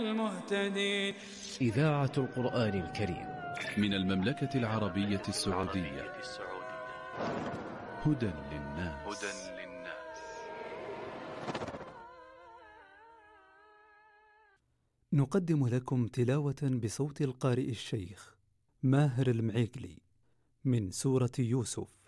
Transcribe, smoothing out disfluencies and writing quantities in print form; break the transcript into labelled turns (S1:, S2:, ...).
S1: المهتدين.
S2: إذاعة القرآن الكريم
S3: من المملكة العربية السعودية. هدى للناس.
S4: نقدم لكم تلاوة بصوت القارئ الشيخ ماهر المعيقلي من سورة يوسف.